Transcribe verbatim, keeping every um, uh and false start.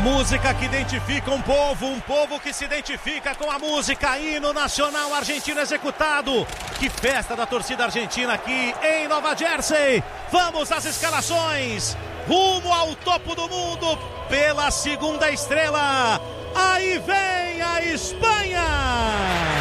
música que identifica um povo, um povo que se identifica com a música, hino nacional argentino executado. Que festa da torcida argentina aqui em Nova Jersey. Vamos às escalações, rumo ao topo do mundo pela segunda estrela. Aí vem a Espanha!